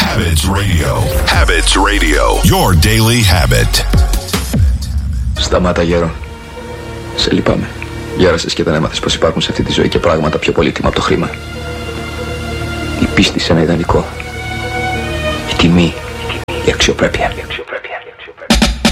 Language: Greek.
Habits Radio. Habits Radio. Your daily habit. Σταμάτα, γέρο. Σε λυπάμαι. Γέρασες και δεν έμαθες πως υπάρχουν σε αυτή τη ζωή και πράγματα πιο πολύτιμα από το χρήμα. Η πίστη σε ένα ιδανικό. Η τιμή. Η αξιοπρέπεια.